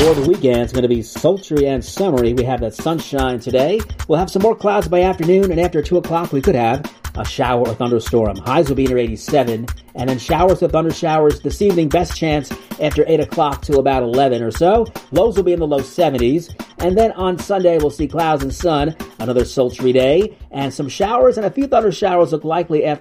For the weekend, it's going to be sultry and summery. We have that sunshine today. We'll have some more clouds by afternoon, and after 2 o'clock, we could have a shower or thunderstorm. Highs will be near 87, and then showers or thunder showers this evening. Best chance after 8 o'clock to about 11 or so. Lows will be in the low 70s. And then on Sunday, we'll see clouds and sun, another sultry day, and some showers and a few thunder showers look likely after